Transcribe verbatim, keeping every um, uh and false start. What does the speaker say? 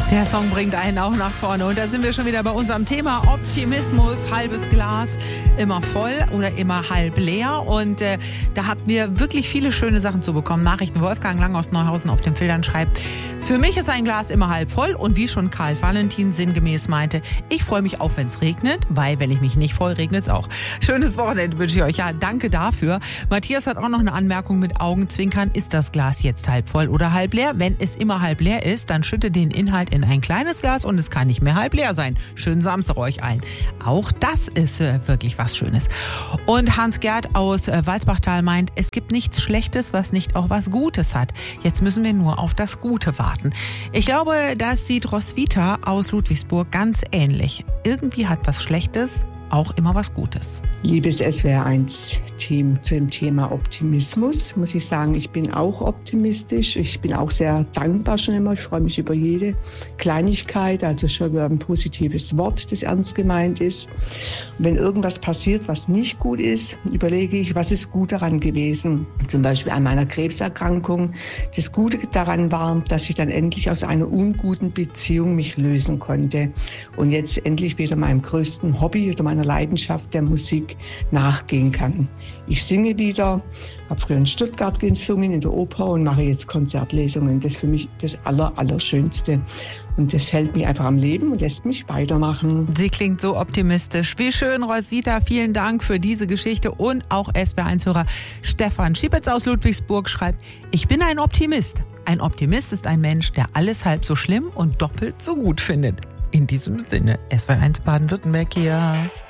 Der Song bringt einen auch nach vorne. Und da sind wir schon wieder bei unserem Thema Optimismus. Halbes Glas, immer voll oder immer halb leer. Und äh, da habt wir wirklich viele schöne Sachen zu bekommen. Nachrichten. Wolfgang Lang aus Neuhausen auf den Filtern schreibt: Für mich ist ein Glas immer halb voll. Und wie schon Karl Valentin sinngemäß meinte, ich freue mich auch, wenn es regnet, weil wenn ich mich nicht freue, regnet es auch. Schönes Wochenende wünsche ich euch. Ja, danke dafür. Matthias hat auch noch eine Anmerkung mit Augenzwinkern. Ist das Glas jetzt halb voll oder halb leer? Wenn es immer halb leer ist, dann schütte den Inhalt in ein kleines Glas und es kann nicht mehr halb leer sein. Schönen Samstag euch allen. Auch das ist äh, wirklich was Schönes. Und Hans-Gerd aus äh, Walsbachtal meint, es gibt nichts Schlechtes, was nicht auch was Gutes hat. Jetzt müssen wir nur auf das Gute warten. Ich glaube, das sieht Roswitha aus Ludwigsburg ganz ähnlich. Irgendwie hat was Schlechtes auch immer was Gutes. Liebes S W R eins Team, zu dem Thema Optimismus muss ich sagen, ich bin auch optimistisch. Ich bin auch sehr dankbar schon immer. Ich freue mich über jede Kleinigkeit, also schon über ein positives Wort, das ernst gemeint ist. Und wenn irgendwas passiert, was nicht gut ist, überlege ich, was ist gut daran gewesen. Zum Beispiel an meiner Krebserkrankung. Das Gute daran war, dass ich dann endlich aus einer unguten Beziehung mich lösen konnte und jetzt endlich wieder meinem größten Hobby oder meiner Leidenschaft der Musik nachgehen kann. Ich singe wieder, habe früher in Stuttgart gesungen, in der Oper und mache jetzt Konzertlesungen. Das ist für mich das Aller, Allerschönste. Und das hält mich einfach am Leben und lässt mich weitermachen. Sie klingt so optimistisch. Wie schön, Rosita. Vielen Dank für diese Geschichte. Und auch S W R eins-Hörer Stefan Schiepitz aus Ludwigsburg schreibt: Ich bin ein Optimist. Ein Optimist ist ein Mensch, der alles halb so schlimm und doppelt so gut findet. In diesem Sinne, S W R eins Baden-Württemberg hier.